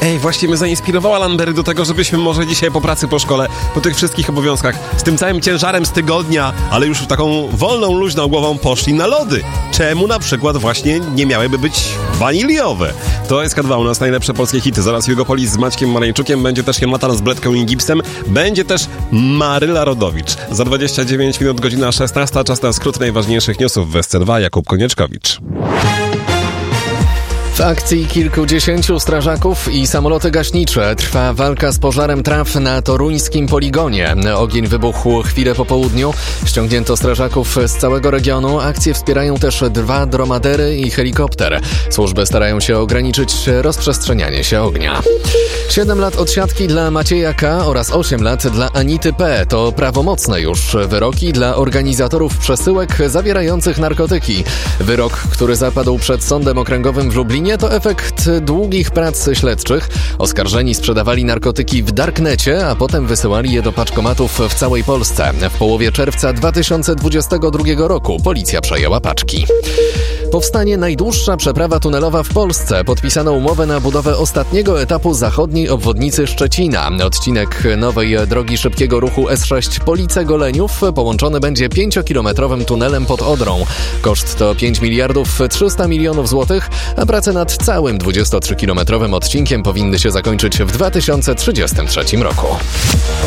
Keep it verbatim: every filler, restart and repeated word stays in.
Ej, właśnie mnie zainspirowała Landery do tego, żebyśmy może dzisiaj po pracy, po szkole, po tych wszystkich obowiązkach, z tym całym ciężarem z tygodnia, ale już taką wolną, luźną głową poszli na lody. Czemu na przykład właśnie nie miałyby być waniliowe? To jest K dwa, u nas najlepsze polskie hity. Zaraz Jugopolis z Maćkiem Marańczukiem, będzie też Jonatan z Bledką i Gipsem, będzie też Maryla Rodowicz. Za dwadzieścia dziewięć minut, godzina szesnasta, czas na skrót najważniejszych newsów w S C dwa. Jakub Konieczkowicz. W akcji kilkudziesięciu strażaków i samoloty gaśnicze trwa walka z pożarem traw na toruńskim poligonie. Ogień wybuchł chwilę po południu. Ściągnięto strażaków z całego regionu. Akcję wspierają też dwa dromadery i helikopter. Służby starają się ograniczyć rozprzestrzenianie się ognia. Siedem lat odsiadki dla Macieja K. oraz osiem lat dla Anity P. To prawomocne już wyroki dla organizatorów przesyłek zawierających narkotyki. Wyrok, który zapadł przed Sądem Okręgowym w Lublinie, to efekt długich prac śledczych. Oskarżeni sprzedawali narkotyki w darknecie, a potem wysyłali je do paczkomatów w całej Polsce. W połowie czerwca dwa tysiące dwudziestego drugiego roku policja przejęła paczki. Powstanie najdłuższa przeprawa tunelowa w Polsce. Podpisano umowę na budowę ostatniego etapu zachodniej obwodnicy Szczecina. Odcinek nowej drogi szybkiego ruchu S sześć Police-Goleniów połączony będzie pięciokilometrowym tunelem pod Odrą. Koszt to pięć miliardów trzysta milionów złotych, a prace nad całym dwudziestotrzykilometrowym odcinkiem powinny się zakończyć w dwa tysiące trzydziestym trzecim roku.